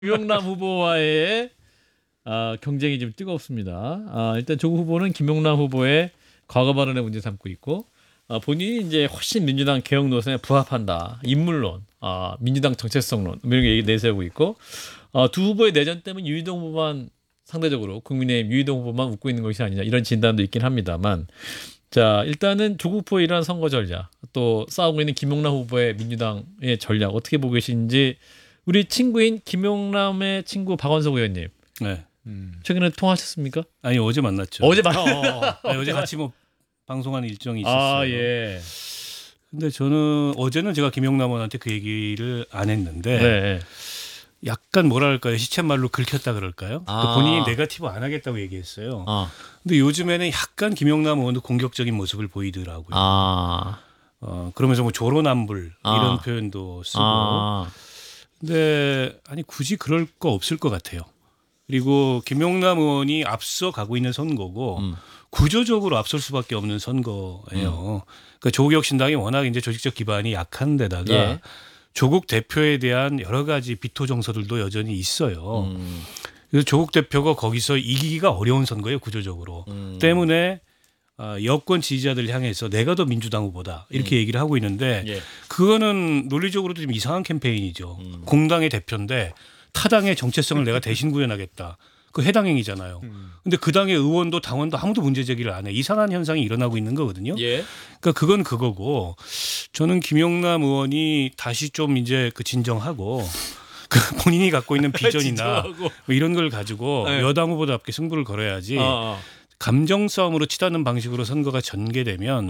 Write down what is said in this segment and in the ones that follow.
김용남 후보와의 경쟁이 좀 뜨겁습니다. 일단 조국 후보는 김용남 후보의 과거 발언에 문제 삼고 있고 본인이 이제 훨씬 민주당 개혁 노선에 부합한다. 인물론, 민주당 정체성론 이런 게 내세우고 있고 두 후보의 내전 때문에 유희동 후보만 상대적으로 국민의힘 유희동 후보만 웃고 있는 것이 아니냐 이런 진단도 있긴 합니다만 자 일단은 조국 후보의 이러한 선거 전략 또 싸우고 있는 김용남 후보의 민주당의 전략 어떻게 보고 계신지 우리 친구인 김용남의 친구 박원석 의원님 네. 최근에 통화하셨습니까? 아니 어제 만났죠. 어제 아니, 어제 같이 뭐 방송하는 일정이 있었어요. 예. 근데 저는 어제는 제가 김용남 의원한테 그 얘기를 안 했는데 네. 약간 뭐랄까요 시쳇말로 긁혔다 그럴까요? 또 본인이 네거티브 안 하겠다고 얘기했어요. 근데 요즘에는 약간 김용남 의원도 공격적인 모습을 보이더라고요. 그러면서 뭐 조로남불 이런 표현도 쓰고. 근데 아니 굳이 그럴 거 없을 것 같아요. 그리고 김용남 의원이 앞서 가고 있는 선거고 구조적으로 앞설 수밖에 없는 선거예요. 그러니까 조국혁신당이 워낙 이제 조직적 기반이 약한 데다가 예. 조국 대표에 대한 여러 가지 비토 정서들도 여전히 있어요. 그래서 조국 대표가 거기서 이기기가 어려운 선거예요, 구조적으로. 때문에 여권 지지자들 향해서 내가 더 민주당 후보다 이렇게 얘기를 하고 있는데 예. 그거는 논리적으로도 좀 이상한 캠페인이죠. 공당의 대표인데 타당의 정체성을 내가 대신 구현하겠다. 그 해당 행위잖아요. 근데 그 당의 의원도 당원도 아무도 문제 제기를 안 해. 이상한 현상이 일어나고 있는 거거든요. 예. 그러니까 그건 그거고 저는 김용남 의원이 다시 좀 이제 그 진정하고 그 본인이 갖고 있는 비전이나 뭐 이런 걸 가지고 네. 여당 후보답게 승부를 걸어야지 감정 싸움으로 치닫는 방식으로 선거가 전개되면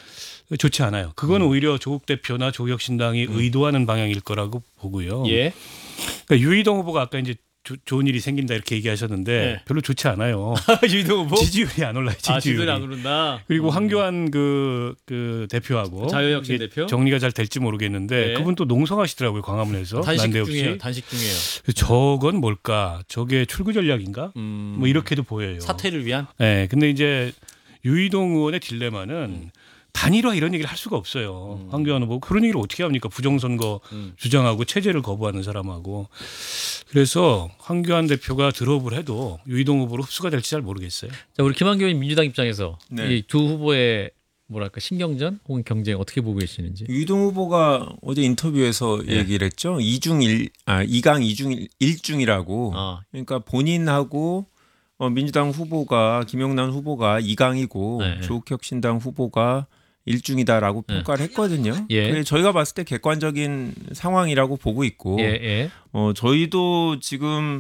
좋지 않아요. 그건 오히려 조국 대표나 조국혁신당이 의도하는 방향일 거라고 보고요. 예. 그러니까 유희동 후보가 아까 이제 좋은 일이 생긴다 이렇게 얘기하셨는데 네. 별로 좋지 않아요. 유희동 후보? 지지율이 안 올라요. 지지율이 안 오른다. 그리고 황교안 그 대표하고 자유혁신 이게 대표? 정리가 잘 될지 모르겠는데 네. 그분 또 농성하시더라고요. 광화문에서 난데없이. 단식 중이에요. 저건 뭘까? 저게 출구 전략인가? 뭐 이렇게도 보여요. 사퇴를 위한? 네, 근데 이제 유희동 의원의 딜레마는 단일화 이런 얘기를 할 수가 없어요. 황교안 후보 그런 얘기를 어떻게 합니까? 부정선거 주장하고 체제를 거부하는 사람하고. 그래서 황교안 대표가 드롭을 해도 유희동 후보로 흡수가 될지 잘 모르겠어요. 자, 우리 김한규 의원 민주당 입장에서 네. 이 두 후보의 뭐랄까 신경전 혹은 경쟁 어떻게 보고 계시는지. 유희동 후보가 어제 인터뷰에서 얘기를 했죠. 2강 2중 1중이라고. 그러니까 본인하고 민주당 후보가 김용남 후보가 2강이고 네. 조국혁신당 후보가 1중이다라고 평가를 했거든요. 예. 그게 저희가 봤을 때 객관적인 상황이라고 보고 있고 예. 저희도 지금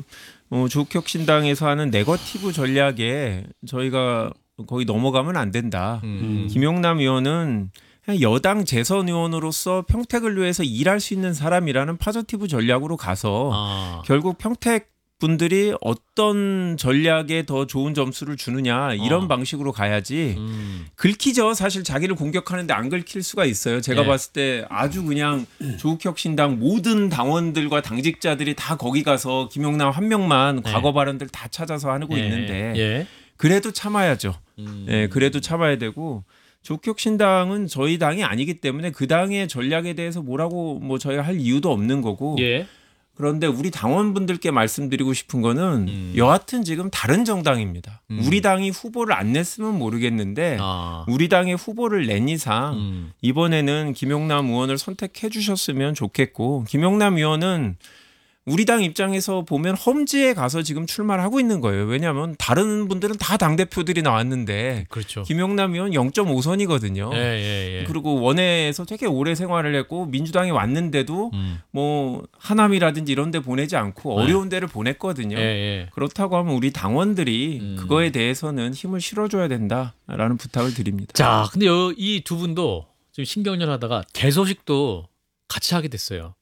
조국혁신당에서 하는 네거티브 전략에 저희가 거의 넘어가면 안 된다. 김용남 의원은 그냥 여당 재선 의원으로서 평택을 위해서 일할 수 있는 사람이라는 파저티브 전략으로 가서 결국 평택 분들이 어떤 전략에 더 좋은 점수를 주느냐 이런 방식으로 가야지 긁히죠. 사실 자기를 공격하는데 안 긁힐 수가 있어요. 제가 예. 봤을 때 아주 그냥 조국혁신당 모든 당원들과 당직자들이 다 거기 가서 김용남 한 명만 과거 발언들 다 찾아서 하고 있는데 그래도 참아야죠. 예, 그래도 참아야 되고 조국혁신당은 저희 당이 아니기 때문에 그 당의 전략에 대해서 뭐라고 뭐 저희가 할 이유도 없는 거고 그런데 우리 당원분들께 말씀드리고 싶은 거는 여하튼 지금 다른 정당입니다. 우리 당이 후보를 안 냈으면 모르겠는데 우리 당의 후보를 낸 이상 이번에는 김용남 의원을 선택해 주셨으면 좋겠고 김용남 의원은 우리 당 입장에서 보면 험지에 가서 지금 출마를 하고 있는 거예요. 왜냐하면 다른 분들은 다 당대표들이 나왔는데 그렇죠. 김용남 의원 0.5선이거든요. 그리고 원외에서 되게 오래 생활을 했고 민주당에 왔는데도 뭐 하남이라든지 이런 데 보내지 않고 어려운 데를 보냈거든요. 그렇다고 하면 우리 당원들이 그거에 대해서는 힘을 실어줘야 된다라는 부탁을 드립니다. 자, 근데 이 두 분도 지금 신경전 하다가 개소식도 같이 하게 됐어요.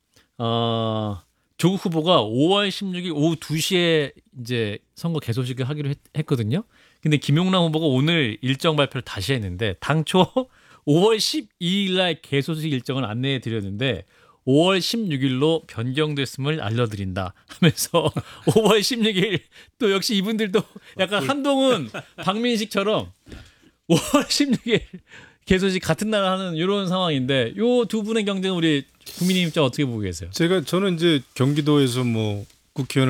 조국 후보가 5월 16일 오후 2시에 이제 선거 개소식을 하기로 했거든요. 근데 김용남 후보가 오늘 일정 발표를 다시 했는데 당초 5월 12일 날 개소식 일정을 안내해 드렸는데 5월 16일로 변경됐음을 알려드린다 하면서 5월 16일 또 역시 이분들도 약간 한동훈 박민식처럼 5월 16일 개소식 같은 날 하는 이런 상황인데 요 두 분의 경쟁은 우리 국민의힘 입장 어떻게 보고 계세요? 저는 이제 경기도에서 뭐 국회의원을